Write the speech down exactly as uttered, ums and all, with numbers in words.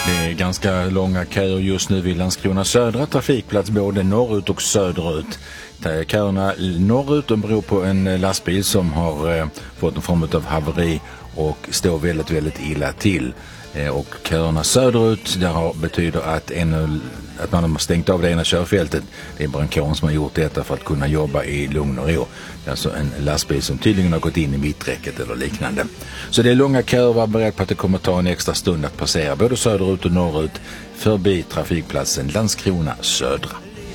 Det är ganska långa köer just nu vid Landskrona södra trafikplats, både norrut och söderut. Köerna norrut beror på en lastbil som har eh, fått en form av haveri och står väldigt, väldigt illa till. Eh, och köerna söderut, där har, betyder att, en, att man har stängt av det ena körfältet. Det är brandkåren som har gjort detta för att kunna jobba i lugn och ro. Det är alltså en lastbil som tydligen har gått in i mitträcket eller liknande. Så det är långa köer, var beredd på att det kommer ta en extra stund att passera både söderut och norrut förbi trafikplatsen Landskrona södra.